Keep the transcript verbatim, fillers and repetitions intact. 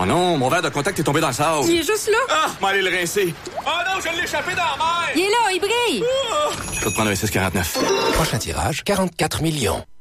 Oh non, mon verre de contact est tombé dans le sable. Il est juste là. Ah, m'en aller le rincer. Oh non, je l'ai échappé dans la mer. Il est là, il brille. Ah. Je vais te prendre un six quarante-neuf. Prochain tirage, quarante-quatre millions.